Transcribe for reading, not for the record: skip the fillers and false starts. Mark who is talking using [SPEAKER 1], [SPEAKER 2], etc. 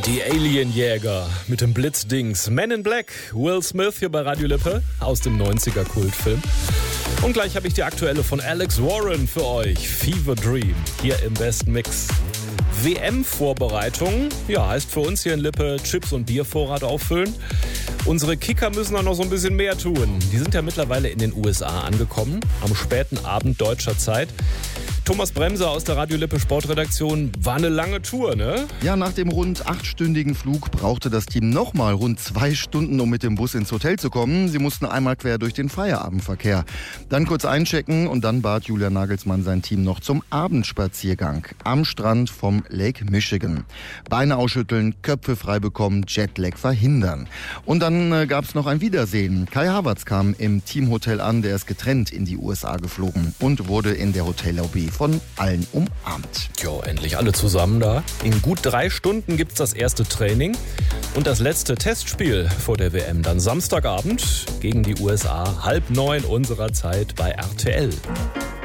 [SPEAKER 1] Die Alienjäger mit dem Blitzdings. Men in Black, Will Smith hier bei Radio Lippe aus dem 90er-Kultfilm. Und gleich habe ich die aktuelle von Alex Warren für euch. Fever Dream, hier im besten Mix. WM-Vorbereitung, ja, heißt für uns hier in Lippe Chips- und Biervorrat auffüllen. Unsere Kicker müssen da noch so ein bisschen mehr tun. Die sind ja mittlerweile in den USA angekommen, am späten Abend deutscher Zeit. Thomas Bremser aus der Radio Lippe Sportredaktion, war eine lange Tour, ne?
[SPEAKER 2] Ja, nach dem rund 8-stündigen Flug brauchte das Team nochmal rund 2 Stunden, um mit dem Bus ins Hotel zu kommen. Sie mussten einmal quer durch den Feierabendverkehr. Dann kurz einchecken und dann bat Julian Nagelsmann sein Team noch zum Abendspaziergang am Strand vom Lake Michigan. Beine ausschütteln, Köpfe frei bekommen, Jetlag verhindern. Und dann gab's noch ein Wiedersehen. Kai Havertz kam im Teamhotel an, der ist getrennt in die USA geflogen und wurde in der Hotellobby von allen umarmt.
[SPEAKER 1] Jo, endlich alle zusammen da. In gut 3 Stunden gibt's das erste Training und das letzte Testspiel vor der WM. Dann Samstagabend gegen die USA, 8:30 unserer Zeit bei RTL.